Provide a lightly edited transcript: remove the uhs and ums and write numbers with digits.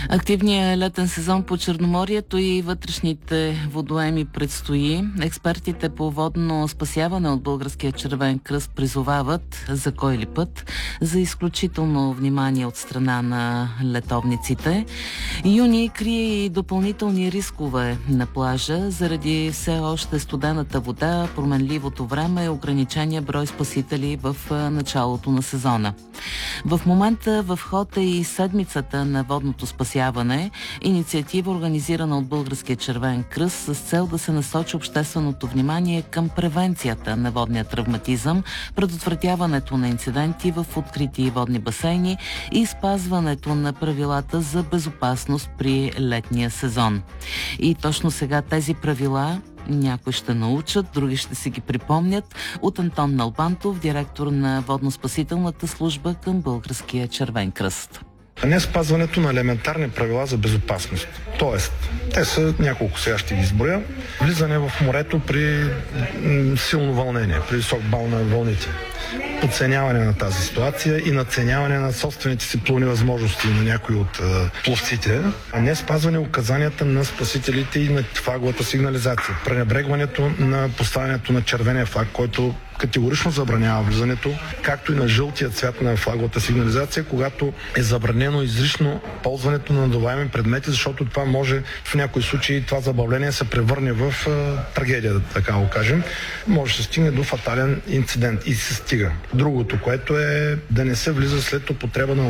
Активният летен сезон по Черноморието и вътрешните водоеми предстои. Експертите по водно спасяване от Българския червен кръст призовават за кой ли път за изключително внимание от страна на летовниците. Юни крие и допълнителни рискове на плажа заради все още студената вода, променливото време и ограничения брой спасители в началото на сезона. В момента в ход е и седмицата на водното спасяване, инициатива организирана от Българския червен кръст с цел да се насочи общественото внимание към превенцията на водния травматизъм, предотвратяването на инциденти в открити водни басейни и спазването на правилата за безопасност при летния сезон. И точно сега тези правила някои ще научат, други ще си ги припомнят, от Антон Налбантов, директор на водно-спасителната служба към Българския червен кръст. Не спазването на елементарни правила за безопасност. Тоест, те са няколко, сега ще ги изброя. Влизане в морето при силно вълнение, при висок бал на вълните. Подценяване на тази ситуация и надценяване на собствените си плувни възможности на някои от пловците, а не спазване указанията на спасителите и на флаговата сигнализация. Пренебрегването на поставянето на червения флаг, който категорично забранява влизането, както и на жълтия цвят на флаговата сигнализация, когато е забранено изрично ползването на надуваеми предмети, защото това може в някои случаи това забавление се превърне в трагедия, така го кажем. Може да се стигне до фатален инцидент и се стига. Другото, което е да не се влиза след употреба на